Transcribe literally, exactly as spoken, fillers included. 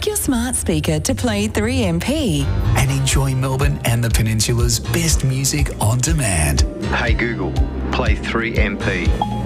Ask your smart speaker to play three M P. And enjoy Melbourne and the Peninsula's best music on demand. Hey Google, play three M P.